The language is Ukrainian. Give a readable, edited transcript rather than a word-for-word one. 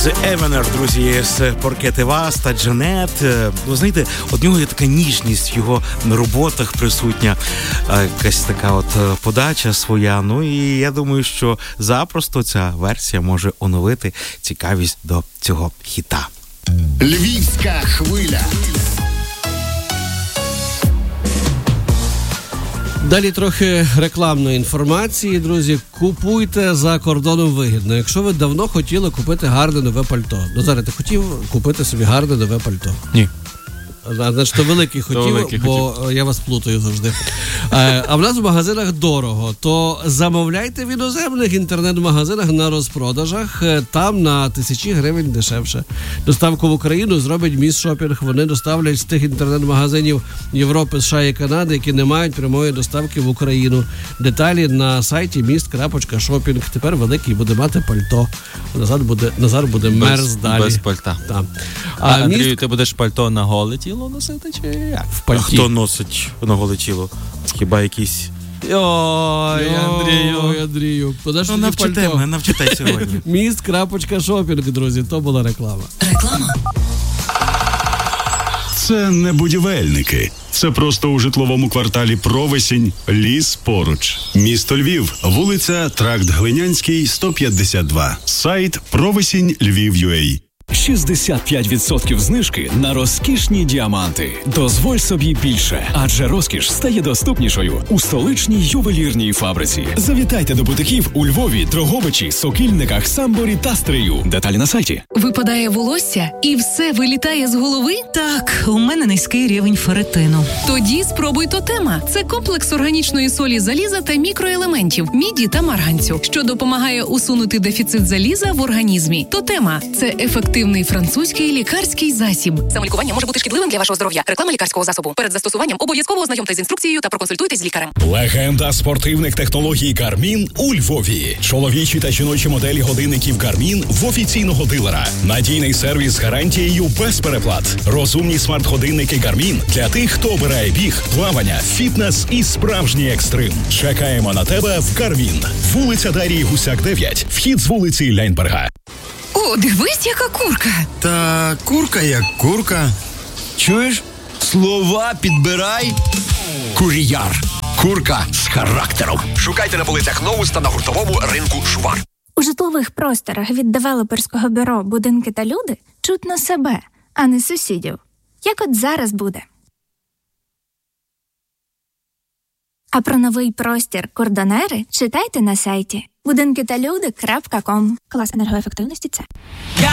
The Evener, друзі, з «Porque te vas» та Джанет. Ви знаєте, от нього є така ніжність в його роботах присутня, якась така от подача своя. Ну і я думаю, що запросто ця версія може оновити цікавість до цього хіта. Львівська хвиля. Далі трохи рекламної інформації, друзі. Купуйте за кордоном вигідно. Якщо ви давно хотіли купити гарне нове пальто. Назаре, ти хотів купити собі гарне нове пальто? Ні. Значить, то великий хотів, бо я вас плутаю завжди. А в нас в магазинах дорого. То замовляйте в іноземних інтернет-магазинах на розпродажах. Там на тисячі гривень дешевше. Доставку в Україну зробить Міст Шопінг. Вони доставлять з тих інтернет-магазинів Європи, США і Канади, які не мають прямої доставки в Україну. Деталі на сайті mist.shopping. Тепер великий буде мати пальто. Назар буде мерз далі. Без пальта. Так. Андрію, ти будеш пальто на голе тіло носити, чи як? В пальті. А хто носить на голе тіло? Хіба якісь... Ой, Андрію. Ну, навчите сьогодні. Mist.shopping, друзі, то була реклама. Реклама. Це не будівельники. Це просто у житловому кварталі Провесінь, ліс поруч. Місто Львів, вулиця Тракт Глинянський, 152. Сайт Провесінь-Львів.UA. 65% знижки на розкішні діаманти. Дозволь собі більше, адже розкіш стає доступнішою у столичній ювелірній фабриці. Завітайте до бутиків у Львові, Дрогобичі, Сокільниках, Самборі та Стрию. Деталі на сайті. Випадає волосся і все вилітає з голови? Так, у мене низький рівень ферритину. Тоді спробуй Тотема. Це комплекс органічної солі заліза та мікроелементів, міді та марганцю, що допомагає усунути дефіцит заліза в організмі. Тотема – це ефективний французький лікарський засіб. Самолікування може бути шкідливим для вашого здоров'я. Реклама лікарського засобу. Перед застосуванням обов'язково ознайомтесь з інструкцією та проконсультуйтесь з лікарем. Легенда спортивних технологій Garmin у Львові. Чоловічі та жіночі моделі годинників Garmin в офіційного дилера. Надійний сервіс з гарантією без переплат. Розумні смарт-годинники Garmin для тих, хто обирає біг, плавання, фітнес і справжній екстрим. Чекаємо на тебе в Garmin. Вулиця Дарії Гусяк, 9. Вхід з вулиці Ляйнберга. О, дивись, яка курка. Та курка як курка. Чуєш? Слова підбирай. Кур'яр. Курка з характером. Шукайте на полицях Новус та на гуртовому ринку Шувар. У житлових просторах від девелоперського бюро «Будинки та люди» чутно себе, а не сусідів. Як от зараз буде. А про новий простір «Кордонери» читайте на сайті budinkitalude.com. Клас енергоефективності – це.